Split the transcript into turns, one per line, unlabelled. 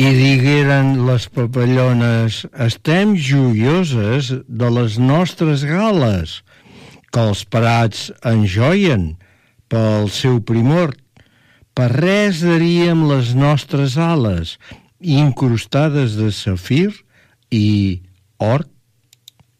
I digueren les papallones: estem joioses de les nostres gales, que els prats enjoien pel seu primor. Per res daríem les nostres ales, incrustades de safir i or